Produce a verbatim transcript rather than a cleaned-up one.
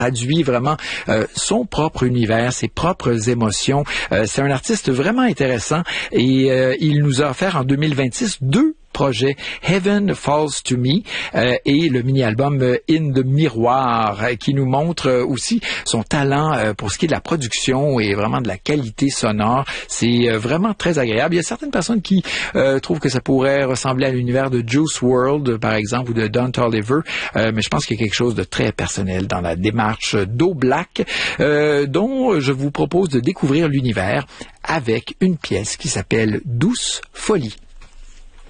traduit vraiment euh, son propre univers, ses propres émotions. Euh, c'est un artiste vraiment intéressant et euh, il nous a offert en deux mille vingt-six deux projet Heaven Falls to Me euh, et le mini-album euh, In the Miroir euh, qui nous montre euh, aussi son talent euh, pour ce qui est de la production et vraiment de la qualité sonore. C'est euh, vraiment très agréable. Il y a certaines personnes qui euh, trouvent que ça pourrait ressembler à l'univers de Juice world, par exemple, ou de Don Toliver, euh, mais je pense qu'il y a quelque chose de très personnel dans la démarche d'O-Black, euh, dont je vous propose de découvrir l'univers avec une pièce qui s'appelle Douce Folie.